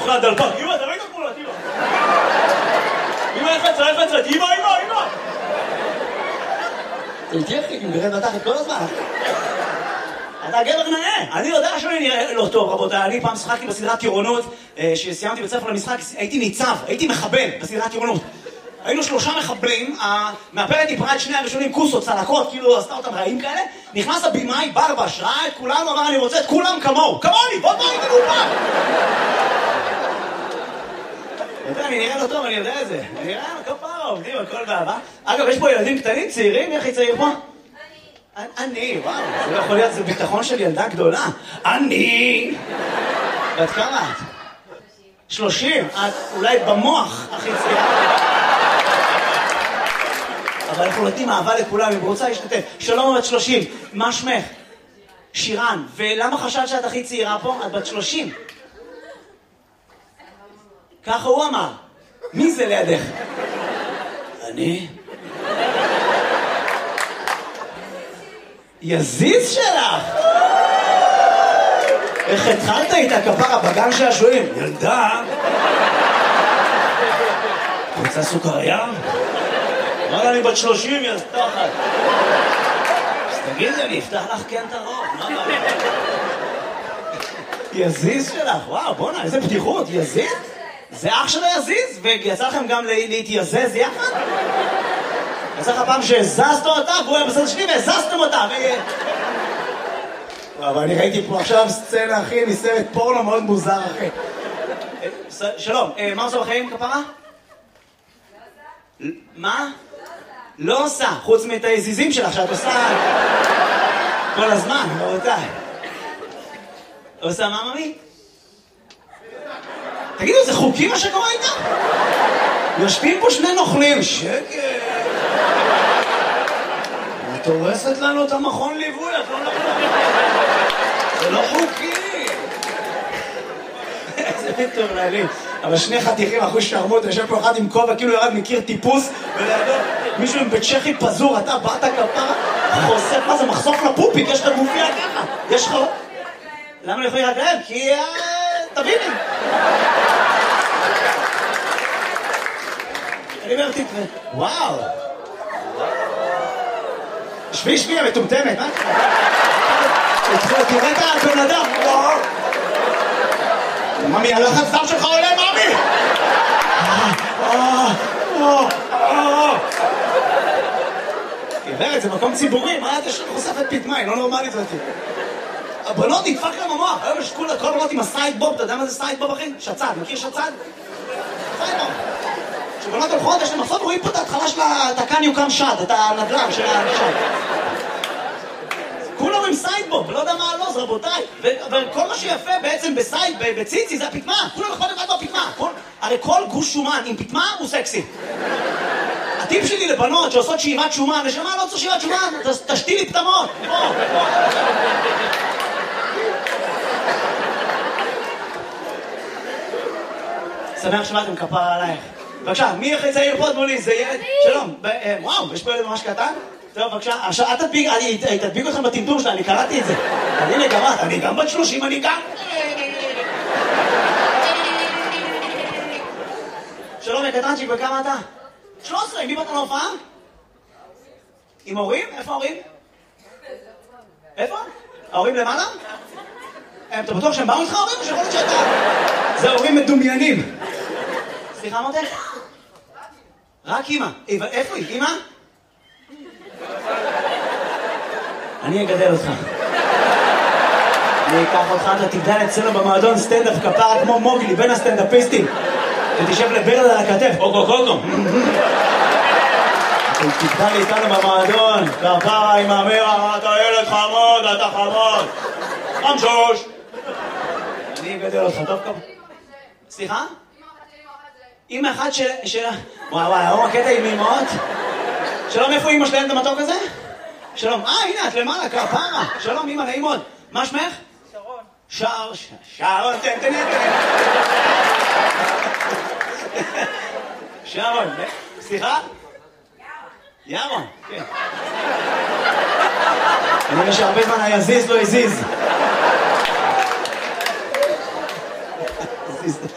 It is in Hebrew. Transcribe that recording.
לך דלפק. אמא, אתה ראית תמונות, אמא. אמא, איך יצאת? אמא. תלתיח לי, גרד מתחת כל הזמן. אתה גבר נאה. אני יודע שאני נראה לא טוב, רבותיי. אני פעם שחקתי בסדרת טירונות, שסיימתי בית ספר למשחק, הייתי ניצב, הייתי מחבל בסדרת טירונות. היינו 3 מחבלים, המאפרת דיברה את שני הראשונים, כוסות, צלקות, כאילו עשתה אותם רעים כאלה. נכנס הבימאי, ברבש, ראה את כולנו, אמר, אני רוצה את כולם כמוהו. כמוני, בוא תבוא איתי גופה. אני נראה לא טוב, אני יודע את זה. אני נראה כפרה, עובדים, הכל באהבה. אגב, יש פה ילדים קטנים, צעירים, איך היא צעיר פה? אני, וואו, זה לא יכול להיות, זה ביטחון של ילדה גדולה. אני! בת כמה את? 30. את אולי במוח הכי צעירה. אבל אנחנו נותנים אהבה לכולם, אם רוצה להשתתף. שלום, בת 30. מה שמך? שירן. ולמה חשבת שאת הכי צעירה פה? את בת 30. ככה הוא אמר. מי זה לידך? אני? יזיז שלך! איך התחלת איתה כפרה בגן שעשועים? ילדה? רוצה סוכריה? אמרה אני בת 30, יא תחת. אז תגידי, אני אפתח לך כן את הרוב. יזיז שלך, וואו, בוא'נה, איזה פתיחות, יזיז? זה אח שלו יזיז? ויצא לכם גם להתייזז יחד? יצא לך פעם שהזזת אותה, והוא היה בסדר שלי והזזתם אותה, אבל אני ראיתי פה עכשיו סצנה, אחי, מסרט פורנו מאוד מוזר, אחי. שלום, מה עושה בחיים, כפרה? מה? לא עושה, חוץ מאת היזיזים שלך שאת עושה כל הזמן, רבותיי. עושה מה, ממי? תגידו, זה חוקי מה שקורה איתה? יושבים פה 2 נוכלים. שקט. את הורסת לנו את המכון ליווי, את לא נוכלים. זה לא חוקי. איזה מטורללים. אבל 2 חתיכים, אחוז שרמות, יושב פה אחד עם כובע, כאילו ירד מכיר טיפוס, ולידו מישהו עם בית צ'כי פזור, אתה באת כפרה, חושף, מה זה, מחשוף לפופיק, יש לך גופיה ככה. יש לך... למה לא יכולים רק להם? כי... תביני. אני אומר, תקרא. וואו. שבי, מטומטמת, מה? תראה את הבן אדם. ממי, הלחץ דם שלך עולה, ממי! גברת, זה מקום ציבורי, מה אתה חושפת פתמה? היא לא נורמלית זאת. הבנות נדפק להם המוח, היום יש כל הבנות עם הסיידבוב, אתה יודע מה זה סיידבוב, אחי? שצד, מכיר שצד? סיידבוב. כשבנות הולכות, יש להם מחסות, רואים פה את ההתחלה של הקן יוקם שד, את הנדל"ן של השד. כולם עם סיידבוב, לא יודע מה לא, זה רבותיי. וכל מה שיפה בעצם בציצי זה הפתמה, כולם יכולים לבד בפתמה. הרי כל גוש שומן עם פתמה הוא סקסי. הטיפ שלי לבנות שעושות שאיבת שומן, ושמה לא צריך שאיבת שומן, תשתי לי פתמות. שמח שבאתם כפרה עלייך. בבקשה, מי הכי צעיר פה מולי? זה ילד? שלום. וואו, יש פה ילד ממש קטן? טוב, בבקשה. עכשיו, אני תדביק אתכם בטמטום שלה, אני קראתי את זה. הנה גם את, אני גם בת 30, אני גם... שלום, קטנצ'יק, וכמה אתה? 13, עם מי באת להופעה? עם הורים? איפה ההורים? איפה? ההורים למעלה? אתה בטוח שהם באו איתך ההורים? או שיכול להיות שאתה... זה הורים מדומיינים. סליחה, מותק? רק אמא. איפה היא? אמא? אני אגדל אותך. אני אקח אותך, אתה תגדל אצלנו במועדון סטנדאפ כפרה כמו מוגלי, בין הסטנדאפיסטים. ותשב לברל על הכתף, אוקו. תגדל איתנו במועדון, כפרה עם המרה, אתה ילד חמוד, אתה חמוד. אמשוש. אני אגדל אותך, טוב כמה. סליחה? אמא אחת של... וואו, הקטע עם אמאות. שלום, איפה אמא שלהם את המתוק הזה? שלום, הנה, את למעלה, כפרה. שלום, אמא, נעים מאוד. מה שמך? שרון. שרון, תן. שרון, סליחה? ירון, כן. אני רואה שהרבה זמן היזיז לא הזיז.